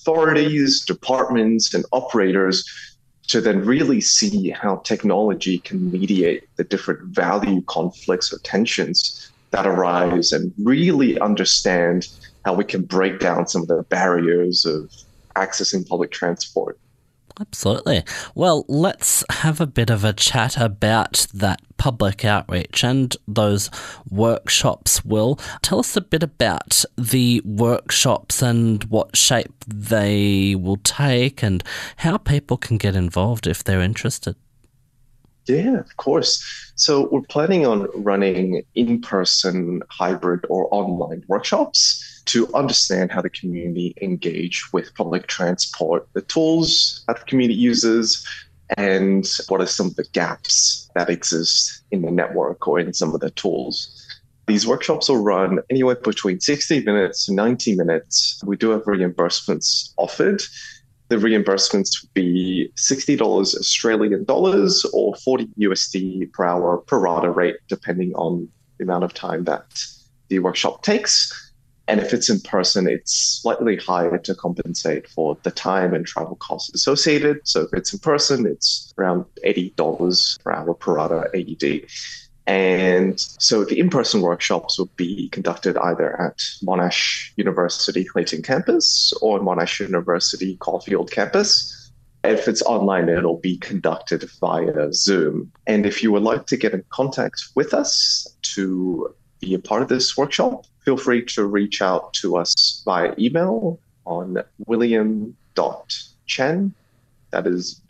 authorities, departments, and operators to then really see how technology can mediate the different value conflicts or tensions that arise and really understand how we can break down some of the barriers of accessing public transport. Absolutely. Well, let's have a bit of a chat about that public outreach and those workshops, Will. Tell us a bit about the workshops and what shape they will take and how people can get involved if they're interested. Yeah, of course. So we're planning on running in-person, hybrid, or online workshops to understand how the community engage with public transport, the tools that the community uses, and what are some of the gaps that exist in the network or in some of the tools. These workshops will run anywhere between 60 minutes to 90 minutes. We do have reimbursements offered. The reimbursements would be $60 Australian dollars or 40 USD per hour per rata rate, depending on the amount of time that the workshop takes. And if it's in person, it's slightly higher to compensate for the time and travel costs associated. So if it's in person, it's around $80 per hour per rata AED. And so the in-person workshops will be conducted either at Monash University Clayton campus or Monash University Caulfield campus. If it's online, it'll be conducted via Zoom. And if you would like to get in contact with us to be a part of this workshop, feel free to reach out to us via email on william.chen, that is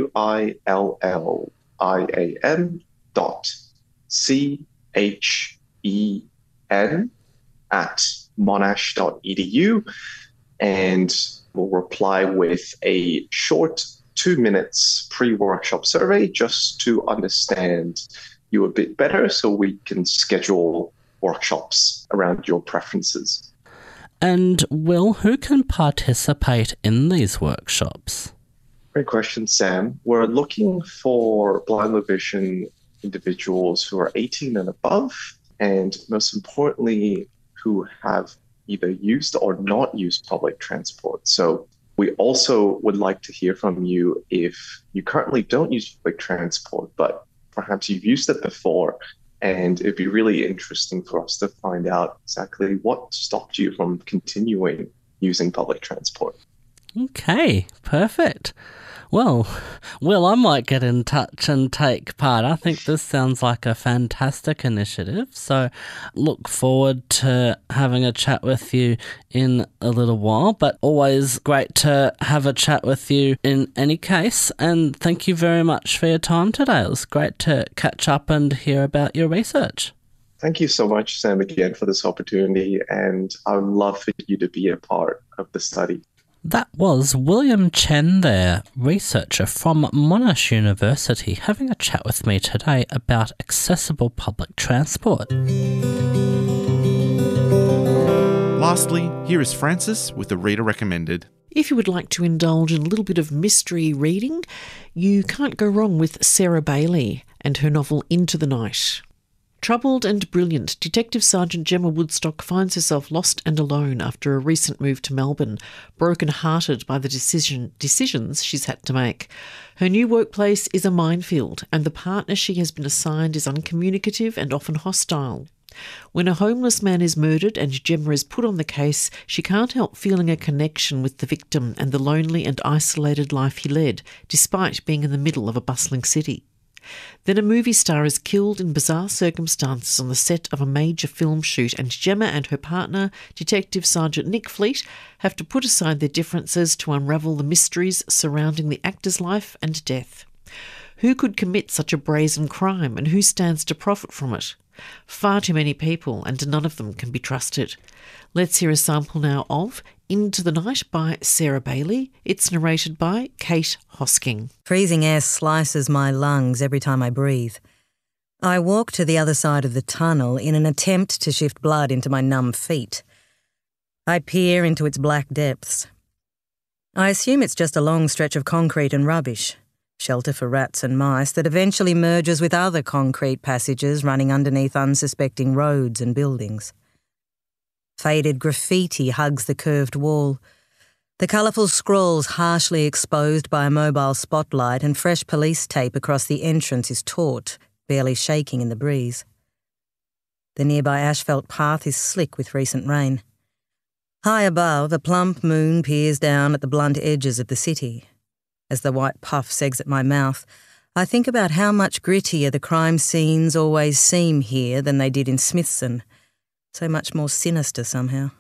WILLIAM.CHEN @monash.edu, and we'll reply with a short 2 minutes pre-workshop survey just to understand you a bit better so we can schedule workshops around your preferences. And Will, who can participate in these workshops? Great question, Sam. We're looking for blind low vision individuals who are 18 and above, and most importantly, who have either used or not used public transport. So we also would like to hear from you if you currently don't use public transport, but perhaps you've used it before, and it'd be really interesting for us to find out exactly what stopped you from continuing using public transport. Okay, perfect. Well, Will, I might get in touch and take part. I think this sounds like a fantastic initiative, so look forward to having a chat with you in a little while, but always great to have a chat with you in any case, and thank you very much for your time today. It was great to catch up and hear about your research. Thank you so much, Sam, again for this opportunity, and I would love for you to be a part of the study. That was William Chen there, researcher from Monash University, having a chat with me today about accessible public transport. Lastly, here is Francis with the Reader Recommended. If you would like to indulge in a little bit of mystery reading, you can't go wrong with Sarah Bailey and her novel Into the Night. Troubled and brilliant, Detective Sergeant Gemma Woodstock finds herself lost and alone after a recent move to Melbourne, broken-hearted by the decisions she's had to make. Her new workplace is a minefield, and the partner she has been assigned is uncommunicative and often hostile. When a homeless man is murdered and Gemma is put on the case, she can't help feeling a connection with the victim and the lonely and isolated life he led, despite being in the middle of a bustling city. Then a movie star is killed in bizarre circumstances on the set of a major film shoot, and Gemma and her partner, Detective Sergeant Nick Fleet, have to put aside their differences to unravel the mysteries surrounding the actor's life and death. Who could commit such a brazen crime, and who stands to profit from it? Far too many people, and none of them can be trusted. Let's hear a sample now of Into the Night by Sarah Bailey. It's narrated by Kate Hosking. Freezing air slices my lungs every time I breathe. I walk to the other side of the tunnel in an attempt to shift blood into my numb feet. I peer into its black depths. I assume it's just a long stretch of concrete and rubbish, shelter for rats and mice that eventually merges with other concrete passages running underneath unsuspecting roads and buildings. Faded graffiti hugs the curved wall. The colourful scrawls harshly exposed by a mobile spotlight and fresh police tape across the entrance is taut, barely shaking in the breeze. The nearby asphalt path is slick with recent rain. High above, a plump moon peers down at the blunt edges of the city. As the white puffs exit my mouth, I think about how much grittier the crime scenes always seem here than they did in Smithson. So much more sinister somehow.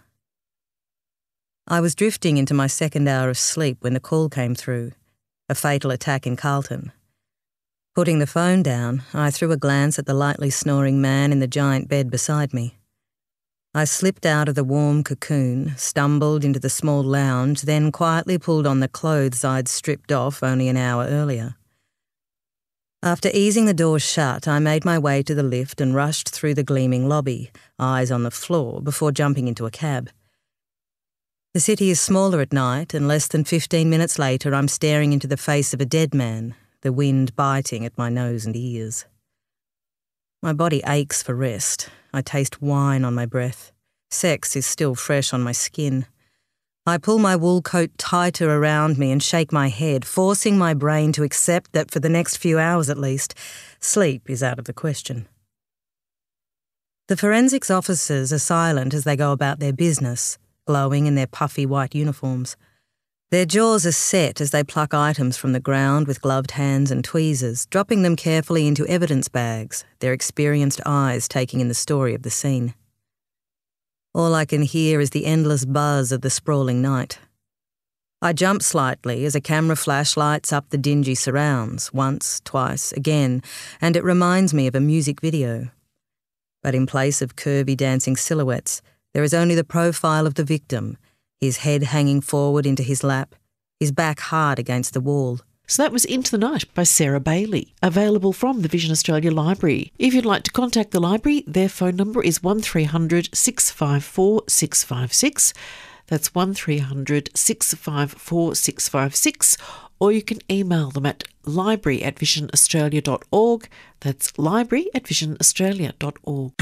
I was drifting into my second hour of sleep when the call came through. A fatal attack in Carlton. Putting the phone down, I threw a glance at the lightly snoring man in the giant bed beside me. I slipped out of the warm cocoon, stumbled into the small lounge, then quietly pulled on the clothes I'd stripped off only an hour earlier. After easing the door shut, I made my way to the lift and rushed through the gleaming lobby, eyes on the floor, before jumping into a cab. The city is smaller at night, and less than 15 minutes later I'm staring into the face of a dead man, the wind biting at my nose and ears. My body aches for rest. I taste wine on my breath. Sex is still fresh on my skin. I pull my wool coat tighter around me and shake my head, forcing my brain to accept that for the next few hours at least, sleep is out of the question. The forensics officers are silent as they go about their business, glowing in their puffy white uniforms. Their jaws are set as they pluck items from the ground with gloved hands and tweezers, dropping them carefully into evidence bags, their experienced eyes taking in the story of the scene. All I can hear is the endless buzz of the sprawling night. I jump slightly as a camera flash lights up the dingy surrounds, once, twice, again, and it reminds me of a music video. But in place of curvy dancing silhouettes, there is only the profile of the victim, his head hanging forward into his lap, his back hard against the wall. So that was Into the Night by Sarah Bailey, available from the Vision Australia Library. If you'd like to contact the library, their phone number is 1300 654 656. That's 1300 654 656. Or you can email them at library@visionaustralia.org. That's library@visionaustralia.org.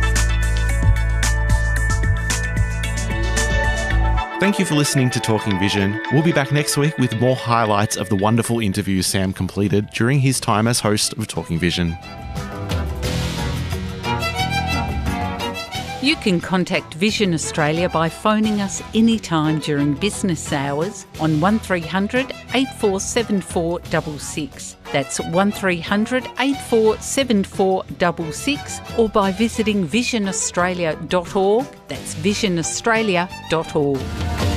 Thank you for listening to Talking Vision. We'll be back next week with more highlights of the wonderful interviews Sam completed during his time as host of Talking Vision. You can contact Vision Australia by phoning us anytime during business hours on 1300 847466. That's 1300 847466, or by visiting visionaustralia.org. That's visionaustralia.org.